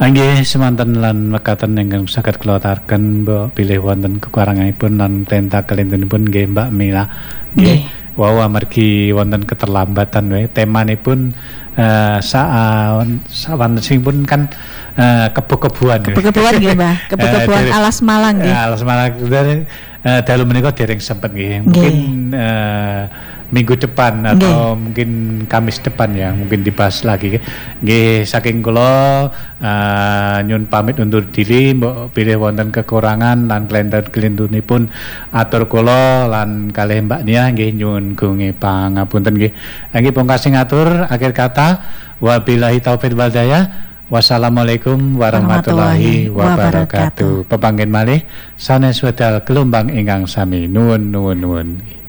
Nggih semanten lan mekaten ingkang saged kula aturaken bilih wonten kekuranganipun lan kelintunipun nggih Mbak Mila. Nggih. Wow amargi wonten keterlambatan wae temanipun sawantenipun kan kebo-keboan. Kebo-keboan nggih Mbah, kebo-keboan alas Malang nggih. Alas Malang dalu menika dereng sempet nggih. Mungkin minggu depan atau mungkin Kamis depan ya mungkin dibahas lagi nggih saking kula nyun pamit undur diri mbok pilih wonten kekurangan lan kelintunipun atur kula lan kalih Mbak Nia nggih nyuwun gunge pangapunten nggih nggih pungkasing atur akhir kata wabillahi taufik wal hidayah. Wassalamualaikum warahmatullahi wabarakatuh. Pepanggen malih sanes wedal gelombang ingkang sami nuwun.